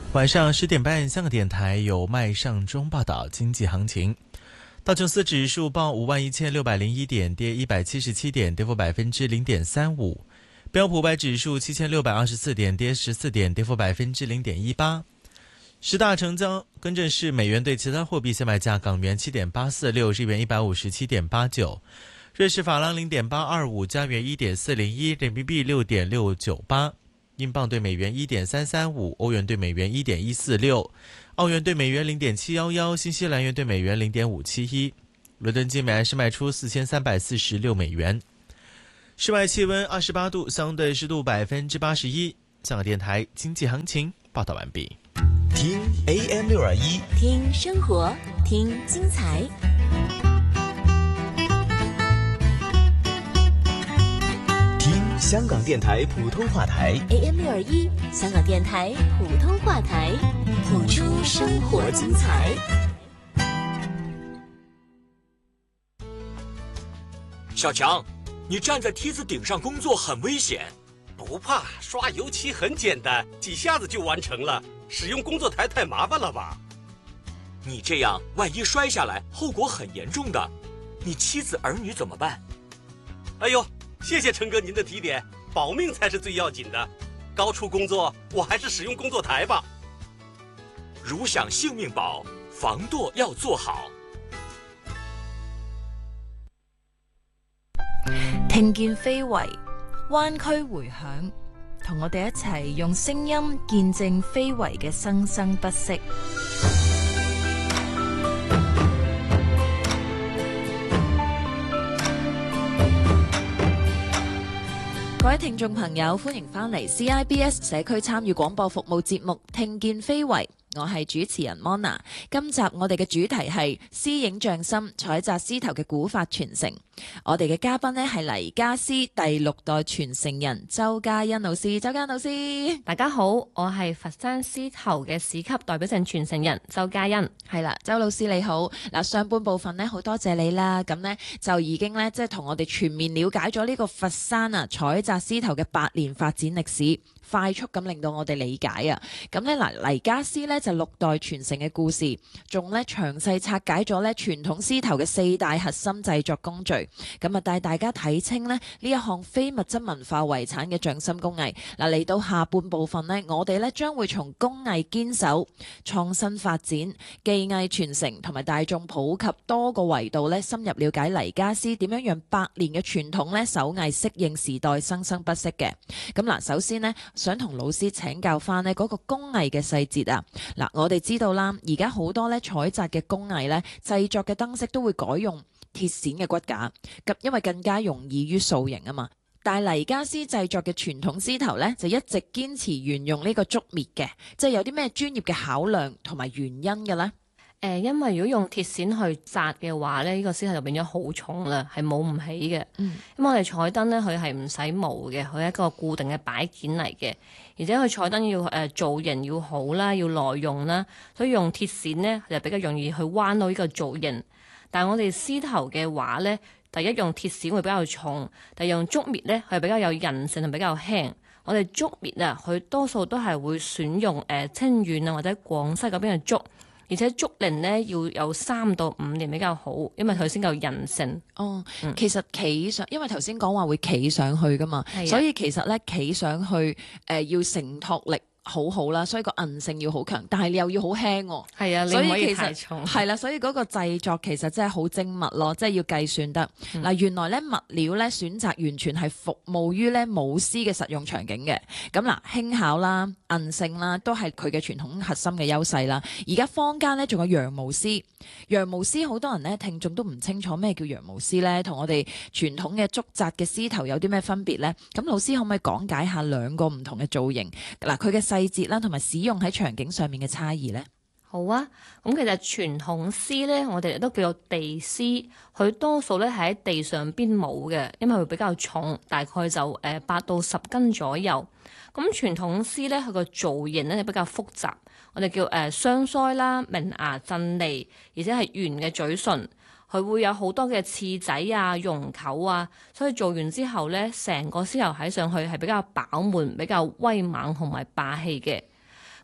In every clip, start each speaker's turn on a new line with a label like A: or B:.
A: 晚上10點半，香港電台有麥尚中報道經濟行情。道瓊斯指數報51,601點，跌177點，跌幅0.35%。標普500指數7,624點，跌14點，跌幅0.18%。十大成交更正是美元對其他貨幣現賣價：港元7.846，日元157.89，瑞士法郎0.825，加元1.401，人民幣6.698。英镑對美元1.335，歐元對美元1.146，澳元對美元0.711，新西蘭元對美元0.571。倫敦金每安士賣出4346美元。室外氣溫28度，相對濕度81%。香港電台經濟行情報道完畢。
B: 聽 AM621，
C: 聽生活，聽精彩。
B: 香港電台普通話台
C: AM621，香港電台普通話台，谱出生活精彩。
D: 小強，你站在梯子頂上工作很危險。
E: 不怕，刷油漆很簡單，幾下子就完成了。使用工作台太麻煩了吧？
D: 你這樣萬一摔下來，後果很嚴重的。你妻子兒女怎麼辦？
E: 哎呦，謝謝陳哥您的提點，保命才是最要緊的。高處工作，我還是使用工作台吧。
D: 如想性命保，防墮要做好。
F: 聽見非遺，灣區回響，同我哋一齊用聲音見證非遺嘅生生不息。各位聽眾朋友，歡迎返嚟 CIBS 社區參與廣播服務節目《聽見非遺》。我係主持人 Mona， 今集我哋嘅主題係絲影匠心採摘絲頭嘅古法傳承。我哋嘅嘉賓呢係黎家絲第6代傳承人周嘉欣老師。周嘉欣老師，
G: 大家好，我係佛山絲頭嘅市級代表性傳承人周嘉欣。
F: 係啦，周老師你好。嗱，上半部分呢，好多謝你啦，咁呢，就已經呢，即係同我哋全面了解咗呢個佛山採摘絲頭嘅百年發展歷史，快速咁令到我哋理解啊。咁呢，嗱，黎家絲呢就6代傳承嘅故事，仲呢詳細拆解咗呢傳統絲頭嘅4大核心製作工序，咁帶大家睇清呢一項非物質文化遺產嘅匠心工藝。嗱，嚟到下半部分呢，我哋呢將會從工藝堅守、創新發展、技藝傳承同埋大眾普及多個維度呢，深入了解黎家絲點樣讓百年嘅傳統呢手藝適應時代，生生不息嘅。咁嗱，首先呢，想同老師請教翻呢嗰個工藝嘅細節啊。嗱，我哋知道啦，而家好多咧採摘嘅工藝咧，製作嘅燈飾都會改用鐵線嘅骨架，咁因為更加容易於塑形啊嘛。但係黎家絲製作嘅傳統絲頭咧，就一直堅持沿用呢個竹篾嘅，即係有啲咩專業嘅考量同埋原因嘅咧？
G: 因為如果用鐵線去紮嘅話咧，呢個絲頭就變咗好重啦，係冇唔起嘅。咁我哋彩燈咧，佢係唔使模嘅，佢係一個固定嘅擺件嚟嘅，而且佢彩燈要造型要好啦，要耐用啦，所以用鐵線咧就比較容易去彎到呢個造型。但係我哋絲頭嘅話咧，第一用鐵線會比較重，第二用竹篾咧係比較有韌性同比較輕。我哋竹篾啊，佢多數都係會選用清遠啊或者廣西嗰邊嘅竹。而且竹齡咧要有3到5年比較好，因為佢先夠韌性。
F: 其實企上，因為頭先講話會企上去噶嘛，所以其實咧企上去要承托力好好啦，所以個韌性要好強，但係你又要好輕喎。
G: 係啊，你唔可以太重。
F: 係啦，所以嗰個製作其實真係好精密咯，即係要計算得。嗱，原來咧物料咧選擇完全係服務於咧舞絲嘅實用場景嘅。咁嗱，輕巧啦、韌性啦，都係佢嘅傳統核心嘅優勢啦。而家坊間咧仲有羊毛絲，羊毛絲好多人咧聽眾都唔清楚咩叫羊毛絲咧，同我哋傳統嘅竹紮嘅絲頭有啲咩分別咧？咁老師可唔可以講解下兩個唔同嘅造型？嗱，佢嘅細節啦，同埋使用喺場景上面嘅差異呢？
G: 好啊，咁其實傳統絲呢，我哋都叫做地絲，佢多數咧係喺地上邊舞嘅，因為佢比較重，大概就8到10斤左右。咁傳統絲咧，佢個造型咧比較複雜，我哋叫雙腮啦、明牙鎮離，而且係圓嘅嘴唇。佢會有好多嘅刺仔啊、絨球啊，所以做完之後咧，成個絲頭睇上去係比較飽滿、比較威猛同埋霸氣嘅。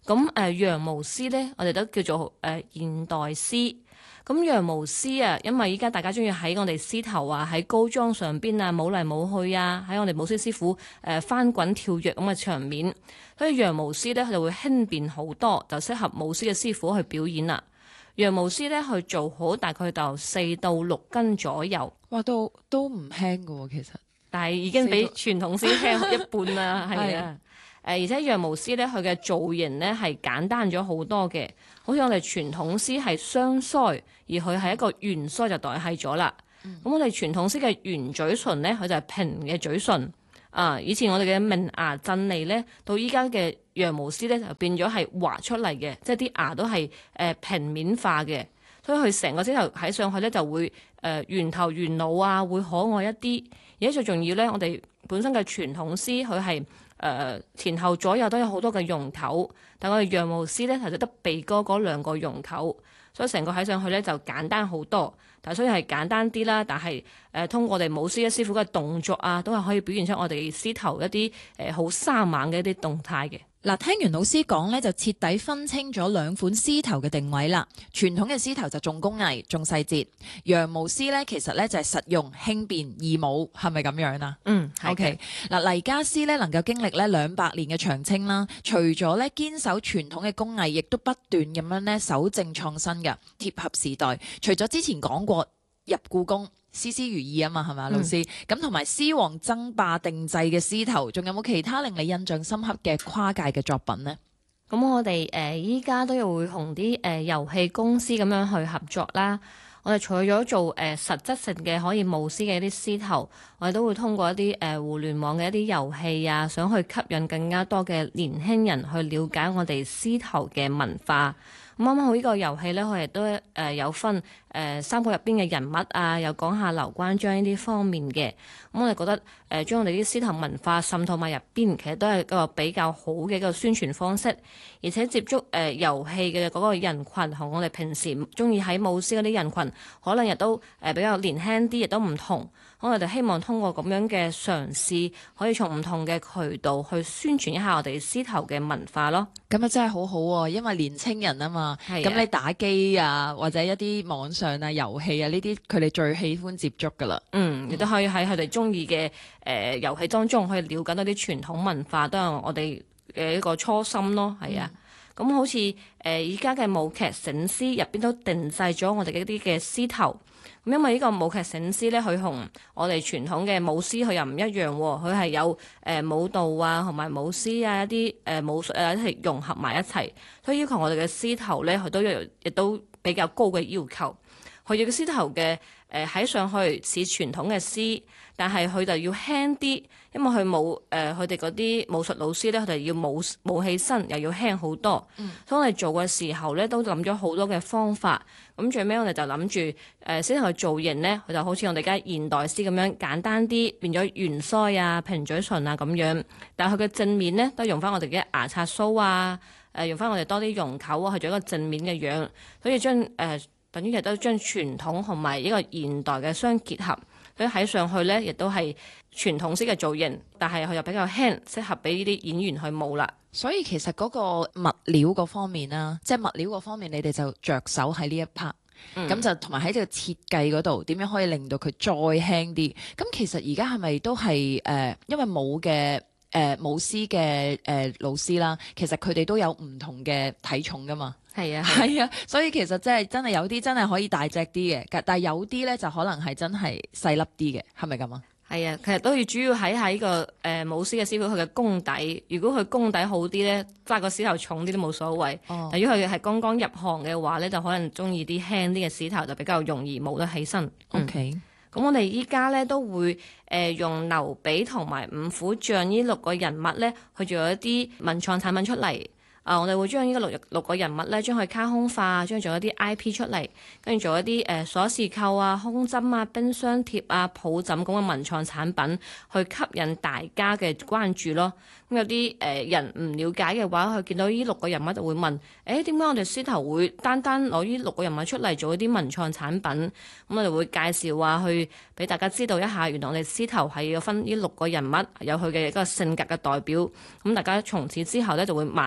G: 咁羊毛絲咧，我哋都叫做現代絲。咁羊毛絲啊，因為依家大家中意喺我哋獅頭啊，喺高樁上邊啊，舞嚟舞去啊，喺我哋舞獅師傅翻滾跳躍咁嘅場面，所以羊毛絲咧佢就會輕便好多，就適合舞獅嘅師傅去表演啦。羊毛絲咧去做好大概就4到6斤左右。
F: 哇，都唔輕㗎喎，其實。
G: 但係已經比傳統絲輕一半啦，係啊。而且羊毛絲咧，佢嘅造型咧係簡單咗好多嘅，好似我哋傳統絲係雙腮，而佢係一個圓腮就代替咗啦。咁我哋傳統絲嘅圓嘴唇咧，佢就係平嘅嘴唇。以前我哋嘅明牙鎮脷咧，到依家嘅羊毛絲咧就變咗係畫出嚟嘅，即係啲牙都係平面化嘅，所以佢成個獅頭睇上去咧就會圓頭圓腦啊，會可愛一啲。而且最重要咧，我哋本身嘅傳統絲佢係前後左右都有好多嘅絨頭，但我哋羊毛絲咧就得鼻哥嗰2個絨頭，所以成個睇上去咧就簡單好多。但係雖然係簡單啲啦，但係通過我哋舞獅嘅師傅嘅動作啊，都係可以表現出我哋獅頭一啲好生猛嘅一啲動態嘅。
F: 嗱，聽完老師講咧，就徹底分清咗兩款獅頭嘅定位啦。傳統嘅獅頭就重工藝、重細節，羊毛絲咧其實咧就係實用、輕便、易舞，係咪咁樣啊？OK。嗱，黎家獅咧能夠經歷咧200年嘅長青啦，除咗咧堅守傳統嘅工藝，亦都不斷咁樣咧守正創新嘅，貼合時代。除咗之前講過入故宮，絲絲如意啊嘛，係咪老師？咁同埋獅王爭霸定製嘅獅頭，仲有冇其他令你印象深刻嘅跨界嘅作品呢？
G: 咁我哋依家都有會同啲遊戲公司咁樣去合作啦。我哋除咗做實質性嘅可以舞獅嘅一啲獅頭，我哋都會通過一啲互聯網嘅一啲遊戲啊，想去吸引更加多嘅年輕人去了解我哋獅頭嘅文化。咁啱啱好呢個遊戲咧，佢亦都有分3個入邊嘅人物啊，又講下劉關張呢啲方面嘅。咁我哋覺得將我哋啲獅頭文化滲透埋入邊，其實都係一個比較好嘅一個宣傳方式，而且接觸遊戲嘅嗰個人群同我哋平時中意喺舞獅嗰啲人群，可能亦都比較年輕啲，亦都唔同。我哋希望通過咁樣嘅嘗試，可以從唔同嘅渠道去宣傳一下我哋獅頭嘅文化咯。
F: 咁啊真係好好喎，因為年青人啊嘛，咁你打機啊或者一啲網上啊遊戲啊呢啲，佢哋最喜歡接觸噶啦。亦都可以喺佢哋中意嘅遊戲當中，可以了解到啲傳統文化，都係我哋嘅一個初心咯。係啊，咁好似而家嘅舞劇醒獅入邊都定製咗我哋一啲嘅獅頭。咁因為呢個舞劇醒獅咧，佢同我哋傳統嘅舞獅佢又唔一樣喎，佢係有舞蹈啊同埋舞獅啊一啲武術啊一齊融合埋一齊，所以要求我哋嘅獅頭咧，佢都亦都比較高嘅要求。佢哋嘅獅頭嘅喺上去似傳統嘅獅，但係佢就要輕啲，因為佢冇佢哋嗰啲武術老師咧，佢哋要舞起身又要輕好多。所以我哋做嘅時候咧，都諗咗好多嘅方法。咁最尾我哋就諗住獅頭嘅造型咧，佢就好似我哋而家現代獅咁樣簡單啲，變咗圓腮啊、平嘴唇啊咁樣。但係佢嘅正面咧，都用翻我哋嘅牙刷鬚啊，用翻我哋多啲絨球啊，去做一個正面嘅樣，所以將等於亦都將傳統同埋呢個現代嘅相結合，所以喺上去咧，亦都係傳統式嘅造型，但係佢又比較輕，適合俾呢啲演員去舞啦。 所以其實嗰個物料嗰方面啦，即係物料嗰方面，你哋就着手喺呢一 part，咁就同埋喺呢個設計嗰度，點樣可以令到佢再輕啲？咁其實而家係咪都係因為冇嘅舞獅嘅老師啦，其實佢哋都有唔同嘅體重噶嘛。係啊，所以其實真係有啲真係可以大隻啲嘅，但係有啲咧就可能係真係細粒啲嘅，係咪咁啊？係啊，其實都要主要喺個舞獅嘅師傅佢嘅功底。如果佢功底好啲咧，揸個獅頭重啲都冇所謂。但如果佢係剛剛入行嘅話咧，就可能中意啲輕啲嘅獅頭，就比較容易舞得起身。OK，咁我哋依家咧都會用劉備同埋五虎將呢6個人物咧去做一啲文創產品出嚟。我哋會將呢個六個人物咧，將佢卡通化，將佢做一啲 IP 出嚟，跟住做一啲鎖匙扣啊、胸針啊、冰箱貼啊、抱枕咁嘅文創產品，去吸引大家嘅關注咯。咁有啲人唔了解嘅話，佢見到呢6個人物就會問：點解我哋獅頭會單單攞呢6個人物出嚟做一啲文創產品？咁我哋會介紹話去俾大家知道一下，原來我哋獅頭係要分呢6個人物，有佢嘅一個性格嘅代表。咁大家從此之後咧，就會慢慢去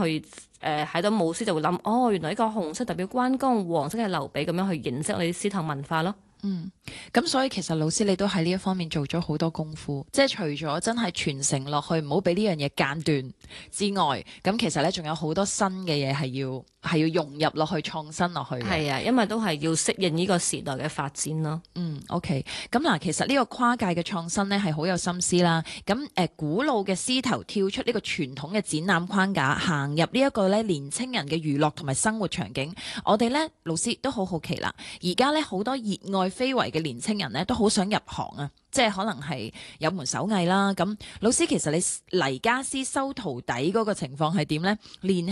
G: 去喺度舞獅就會諗，哦，原來呢個紅色代表關公，黃色係劉備，咁樣去認識我哋獅頭文化咯。
F: 咁所以其實老師你都喺呢一方面做咗好多功夫，即係除咗真係傳承落去，唔好俾呢樣嘢間斷之外，咁其實咧仲有好多新嘅嘢係要融入落去、創新落去嘅。
G: 係啊，因為都係要適應呢個時代嘅發展咯。
F: OK， 咁嗱，其實呢個跨界嘅創新咧係好有心思啦。咁古老嘅獅頭跳出呢個傳統嘅展覽框架，行入呢一個咧年青人嘅娛樂同埋生活場景，我哋咧老師都好好奇啦。而家咧好多熱愛非遺嘅年青人咧都好想入行啊，即係可能係有門手藝啦。咁老師其實你黎家師收徒弟嗰個情況係點呢？年